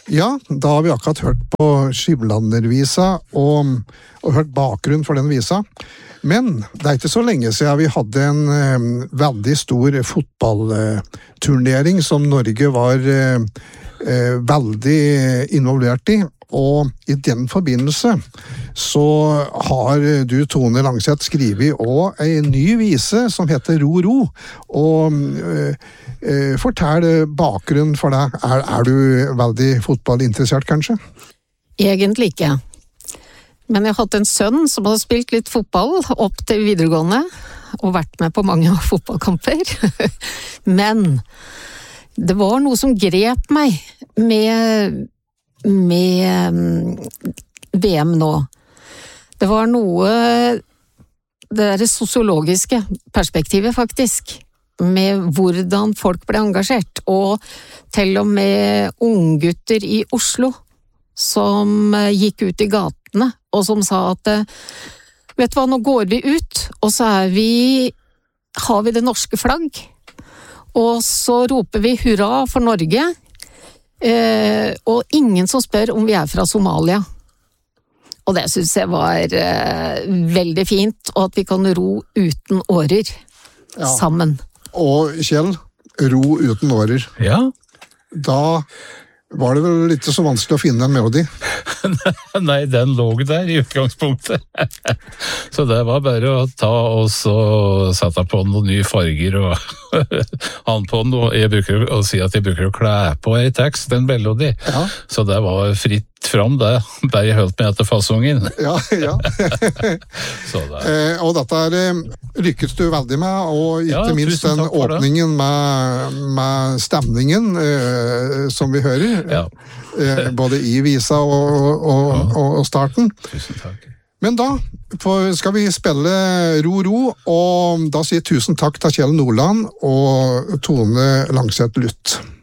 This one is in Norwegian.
Ja, da har vi akkurat hørt på Skiblandervisa og hørt bakgrunn for den visa. Men det er ikke så lenge siden vi hadde en veldig stor fotballturnering som Norge var veldig involvert i. Og i den forbindelse så har du, Tone Langseth, skrevet også en ny vise som heter Ro Ro. Og fortell bakgrunnen for deg. Er du veldig fotballinteressert, kanskje? Egentlig ikke. Men jeg har hatt en sønn som har spilt litt fotball opp til videregående, og vært med på mange fotballkamper. Men det var noe som grep meg med VM nå. Det var noe, det der sosiologiske perspektivet faktisk, med hvordan folk ble engasjert, og til og med unggutter i Oslo som gikk ut i gatene og som sa at vet du hva, nå går vi ut, og så har vi det norske flagg, og så roper vi hurra for Norge, og ingen som spør om vi er fra Somalia. Og det synes jeg var veldig fint, og at vi kan ro uten årer sammen. Og Kjell, ro uten årer. Ja. Da var det vel ikke så vanskelig å finne en melodi? Nei, den lå der i utgangspunktet. Så det var bare å ta oss og sette på noen nye farger og han på noe. Jeg bruker å si at jeg bruker å klæ på en tekst, en melodi. Ja. Så det var fritt fram det. Bare jeg holdt meg etter fasongen. Ja. Så og dette lykkes du veldig med, og ikke minst den åpningen med stemningen som vi hører. Ja. Både i visa og starten. Tusen takk. Men da skal vi spille Ro Ro, og da sier tusen takk til Kjell Nordland og Tone Langseth Luth.